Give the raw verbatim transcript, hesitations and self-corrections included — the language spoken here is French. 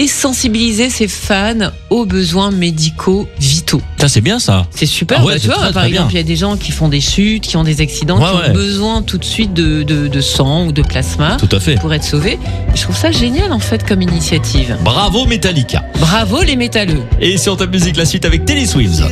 et sensibiliser ses fans aux besoins médicaux vitaux. Ça, c'est bien ça. C'est super. Ah ouais, bah, c'est tu vois, très, par très exemple, il bien. y a des gens qui font des chutes, qui ont des accidents, Ouais, qui ouais. ont besoin tout de suite de, de, de sang ou de plasma Tout à fait. pour être sauvés. Et je trouve ça génial en fait comme initiative. Bravo Metallica. Bravo les métalleux. Et sur Top Music, la suite avec Taylor Swift.